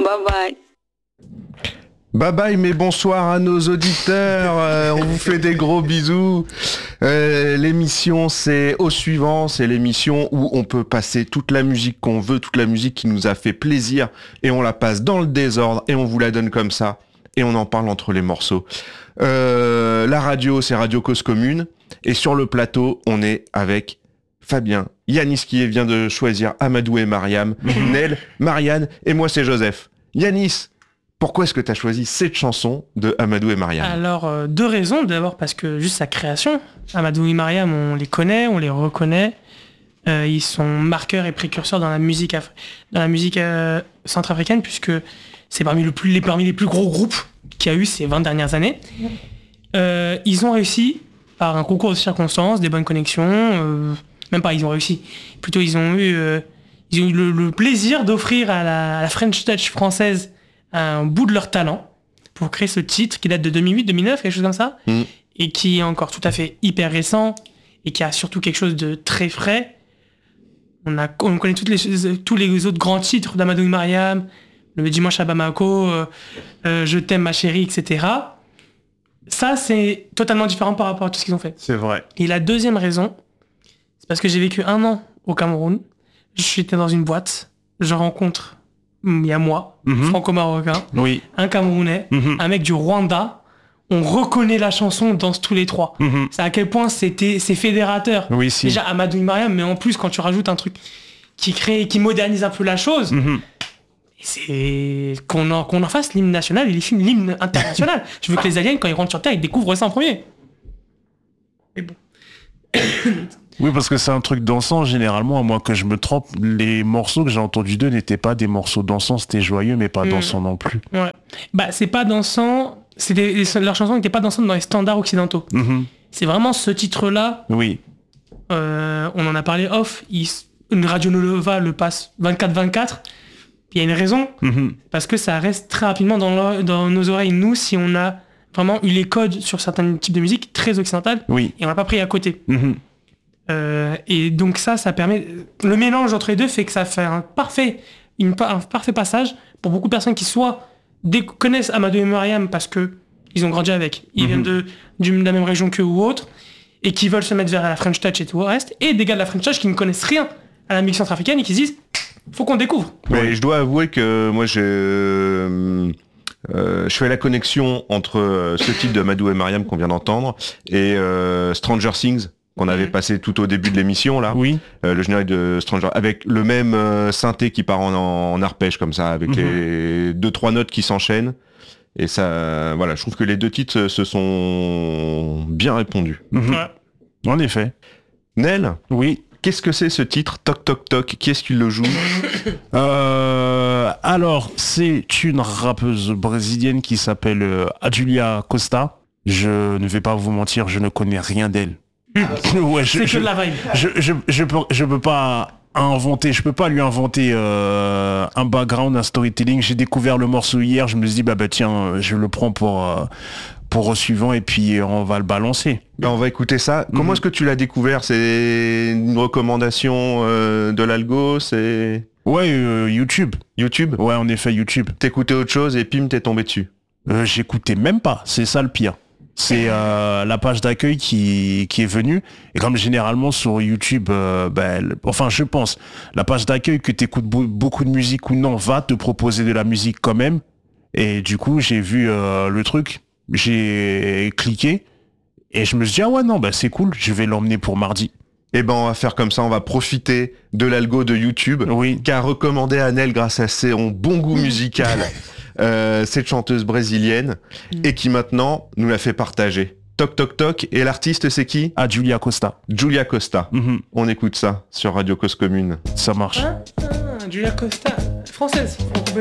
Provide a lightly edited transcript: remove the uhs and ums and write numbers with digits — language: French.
Bye bye. Bye bye, mais bonsoir à nos auditeurs, on vous fait des gros bisous. L'émission c'est Au Suivant, c'est l'émission où on peut passer toute la musique qu'on veut, toute la musique qui nous a fait plaisir, et on la passe dans le désordre, et on vous la donne comme ça, et on en parle entre les morceaux. La radio, c'est Radio Cause Commune, et sur le plateau, on est avec Fabien, Yanis qui vient de choisir Amadou et Mariam, Nel, Marianne, et moi c'est Joseph. Yanis, pourquoi est-ce que tu as choisi cette chanson de Amadou et Mariam ? Alors, deux raisons. D'abord parce que juste sa création, Amadou et Mariam, on les connaît, on les reconnaît. Ils sont marqueurs et précurseurs dans la musique, centrafricaine, puisque c'est parmi les plus gros groupes qu'il y a eu ces 20 dernières années. Ils ont réussi, par un concours de circonstances, des bonnes connexions, même pas ils ont réussi, plutôt ils ont eu le plaisir d'offrir à la French Touch française un bout de leur talent pour créer ce titre qui date de 2008-2009, quelque chose comme ça, et qui est encore tout à fait hyper récent et qui a surtout quelque chose de très frais. On connaît tous les autres grands titres d'Amadou et Mariam, Le Dimanche à Bamako, Je t'aime ma chérie, etc. Ça, c'est totalement différent par rapport à tout ce qu'ils ont fait. C'est vrai. Et la deuxième raison, c'est parce que j'ai vécu 1 an au Cameroun. J'étais dans une boîte, je rencontre il y a moi, franco-marocain, Oui. un Camerounais, un mec du Rwanda. On reconnaît la chanson, on danse tous les trois. C'est à quel point c'est fédérateur. Oui, si. Déjà Amadou et Mariam, mais en plus quand tu rajoutes un truc qui modernise un peu la chose, c'est qu'on en fasse l'hymne national et l'hymne international. Je veux que les aliens, quand ils rentrent sur Terre, ils découvrent ça en premier. Et bon. Oui, parce que c'est un truc dansant, généralement, à moins que je me trompe, les morceaux que j'ai entendus d'eux n'étaient pas des morceaux dansants, c'était joyeux, mais pas dansant non plus. Ouais. Bah, c'est pas dansant, leurs chansons n'étaient pas dansantes dans les standards occidentaux. C'est vraiment ce titre-là. Oui. On en a parlé off, une Radio Nova le passe 24-24, il y a une raison, parce que ça reste très rapidement dans nos oreilles, nous, si on a vraiment eu les codes sur certains types de musique très occidentales, oui. Et on l'a pas pris à côté. Et donc ça permet... Le mélange entre les deux fait que ça fait un parfait passage pour beaucoup de personnes qui soit connaissent Amadou et Mariam parce que ils ont grandi avec, ils viennent de la même région qu'eux ou autre, et qui veulent se mettre vers la French Touch et tout le reste, et des gars de la French Touch qui ne connaissent rien à la musique centrafricaine et qui se disent faut qu'on découvre. Mais je dois avouer que moi je fais la connexion entre ce titre de Amadou et Mariam qu'on vient d'entendre et Stranger Things qu'on avait passé tout au début de l'émission là. Oui. Le générique de Stranger, avec le même synthé qui part en arpège comme ça, avec les 2-3 notes qui s'enchaînent. Et ça, voilà, je trouve que les deux titres se sont bien répondus. Ouais. En effet. Nel, oui. Qu'est-ce que c'est ce titre Toc Toc Toc? Qui est-ce qui le joue? Alors, c'est une rappeuse brésilienne qui s'appelle Julia Costa. Je ne vais pas vous mentir, je ne connais rien d'elle. Ouais, c'est que de la vibe. Je peux pas inventer, je peux pas lui inventer un background, un storytelling. J'ai découvert le morceau hier, je me suis dit bah tiens, je le prends pour Au Suivant et puis on va le balancer. Ben, on va écouter ça. Comment est-ce que tu l'as découvert? C'est une recommandation de l'algo? C'est ouais, YouTube. YouTube? Ouais, en effet, YouTube. T'écoutais autre chose et pim, t'es tombé dessus. J'écoutais même pas, c'est ça le pire. C'est la page d'accueil qui est venue. Et comme généralement sur YouTube, enfin je pense, la page d'accueil que t'écoutes beaucoup de musique ou non va te proposer de la musique quand même. Et du coup, j'ai vu le truc, j'ai cliqué et je me suis dit ah ouais non, c'est cool, je vais l'emmener pour mardi. Eh ben on va faire comme ça, on va profiter de l'algo de YouTube qu'a recommandé à Nel grâce à son bon goût musical. Cette chanteuse brésilienne et qui maintenant nous l'a fait partager. Toc Toc Toc, et l'artiste c'est qui? Julia Costa. Julia Costa. On écoute ça sur Radio Cause Commune. Ça marche. Julia Costa, française.